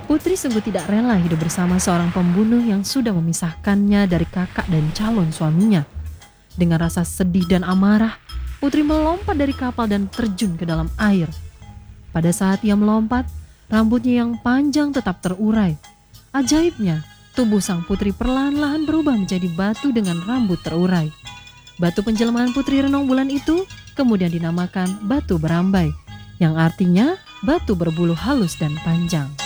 Putri sungguh tidak rela hidup bersama seorang pembunuh yang sudah memisahkannya dari kakak dan calon suaminya. Dengan rasa sedih dan amarah, Putri melompat dari kapal dan terjun ke dalam air. Pada saat ia melompat, rambutnya yang panjang tetap terurai. Ajaibnya, tubuh sang putri perlahan-lahan berubah menjadi batu dengan rambut terurai. Batu penjelmaan Putri Renong Bulan itu kemudian dinamakan batu berambai, yang artinya batu berbulu halus dan panjang.